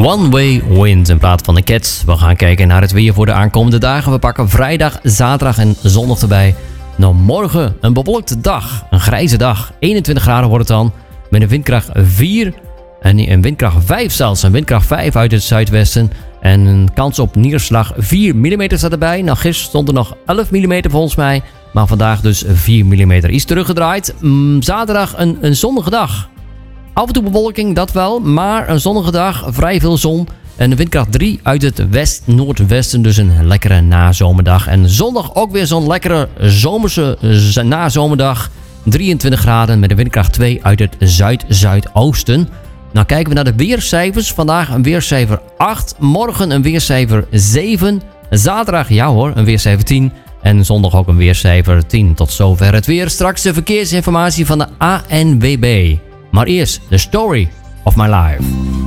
One Way Wind in plaats van de Cats. We gaan kijken naar het weer voor de aankomende dagen. We pakken vrijdag, zaterdag en zondag erbij. Nou, morgen een bewolkte dag. Een grijze dag. 21 graden wordt het dan. Met een windkracht 4. En een windkracht 5 zelfs. Een windkracht 5 uit het zuidwesten. En een kans op neerslag 4 mm staat erbij. Nou, gisteren stond er nog 11 mm volgens mij. Maar vandaag dus 4 mm. Iets teruggedraaid. Zaterdag een zonnige dag. Af en toe bewolking, dat wel. Maar een zonnige dag, vrij veel zon. En een windkracht 3 uit het west-noordwesten. Dus een lekkere nazomerdag. En zondag ook weer zo'n lekkere zomerse nazomerdag. 23 graden met een windkracht 2 uit het zuid-zuidoosten. Nou kijken we naar de weercijfers. Vandaag een weercijfer 8. Morgen een weercijfer 7. Zaterdag, ja hoor, een weercijfer 10. En zondag ook een weercijfer 10. Tot zover het weer. Straks de verkeersinformatie van de ANWB. Maar eerst de story of my life.